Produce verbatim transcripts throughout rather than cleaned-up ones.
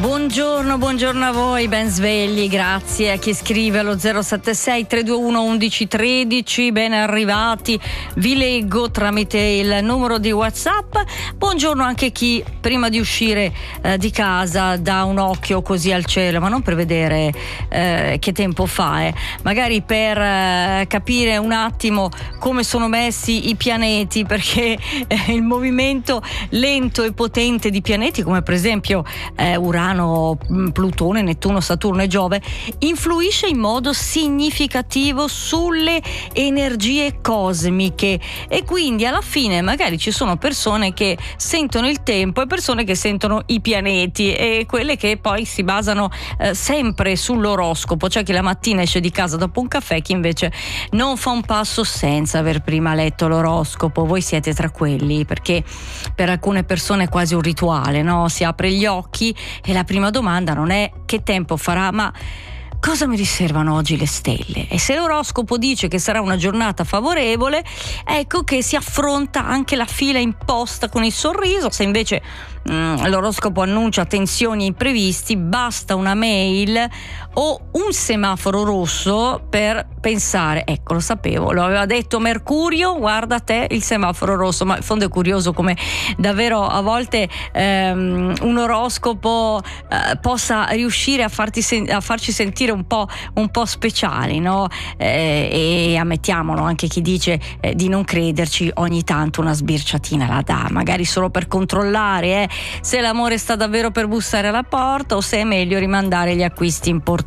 Buongiorno, buongiorno a voi, ben svegli, grazie a chi scrive allo zero sette sei tre due uno uno uno uno tre, ben arrivati, vi leggo tramite il numero di WhatsApp. Buongiorno anche chi prima di uscire eh, di casa dà un occhio così al cielo, ma non per vedere eh, che tempo fa, eh. magari per eh, capire un attimo come sono messi i pianeti, perché eh, il movimento lento e potente di pianeti come per esempio eh, Urano, Plutone, Nettuno, Saturno e Giove influisce in modo significativo sulle energie cosmiche, e quindi alla fine magari ci sono persone che sentono il tempo e persone che sentono i pianeti, e quelle che poi si basano eh, sempre sull'oroscopo. C'è chi la mattina esce di casa dopo un caffè, chi invece non fa un passo senza aver prima letto l'oroscopo. Voi siete tra quelli, perché per alcune persone è quasi un rituale, no? Si apre gli occhi e la prima domanda non è che tempo farà, ma cosa mi riservano oggi le stelle? E se l'oroscopo dice che sarà una giornata favorevole, ecco che si affronta anche la fila imposta con il sorriso. Se invece mm, l'oroscopo annuncia tensioni imprevisti, basta una mail o un semaforo rosso per pensare, ecco, lo sapevo, lo aveva detto Mercurio, guarda te il semaforo rosso. Ma in fondo è curioso come davvero a volte ehm, un oroscopo eh, possa riuscire a, farti sen- a farci sentire un po', un po' speciali, no? Eh, e ammettiamolo, anche chi dice eh, di non crederci ogni tanto una sbirciatina la dà, magari solo per controllare eh, se l'amore sta davvero per bussare alla porta o se è meglio rimandare gli acquisti importanti.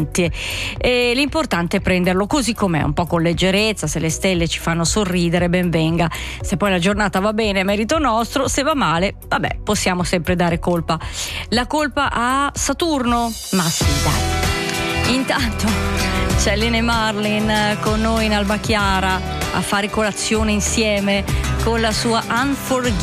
E l'importante è prenderlo così com'è, un po' con leggerezza. Se le stelle ci fanno sorridere, ben venga. Se poi la giornata va bene, è merito nostro. Se va male, vabbè, possiamo sempre dare colpa la colpa a Saturno, ma sì, dai. Intanto c'è Lene Marlin con noi in Alba Chiara a fare colazione insieme con la sua Unforgiven.